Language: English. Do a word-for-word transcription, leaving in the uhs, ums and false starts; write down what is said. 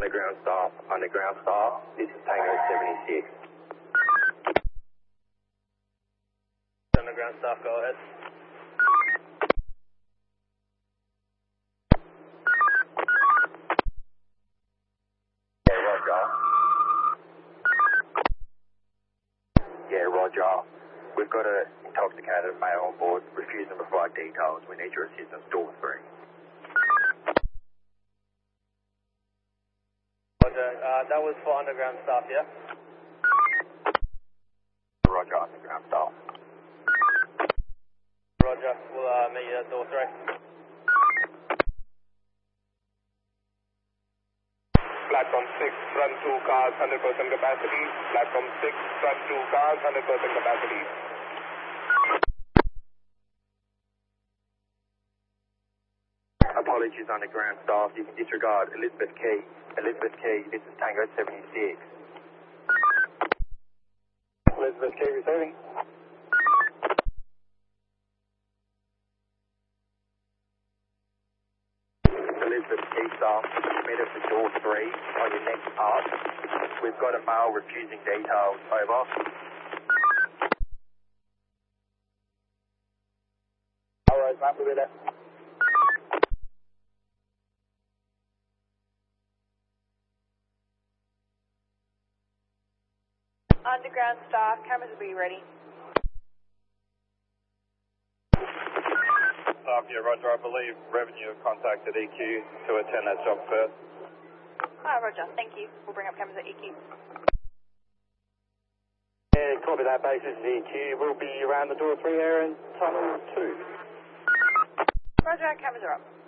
Underground staff, underground staff, this is Tango seventy-six. Underground staff, go ahead. Yeah, Roger. Yeah, Roger. We've got an intoxicated male on board, refusing to provide details. We need your assistance, door three. Roger, uh, that was for underground staff, yeah? Roger, underground staff. Roger, we'll uh, meet you at door three. Platform six, front two cars, one hundred percent capacity. Platform six, front two cars, one hundred percent capacity. Apologies, underground staff. You can disregard Elizabeth Key. Elizabeth Key, this is Tango seventy-six. Elizabeth Key receiving. Elizabeth Key staff, meet us at door three on your next pass. We've got a male refusing details. Over. Alright, mate, we'll be there. Underground staff, cameras will be ready. Staff here, Roger. I believe Revenue have contacted E Q to attend that job first. Ah, Roger, thank you. We'll bring up cameras at E Q. Yeah, copy that basis. E Q will be around the door three area in tunnel two. Roger, cameras are up.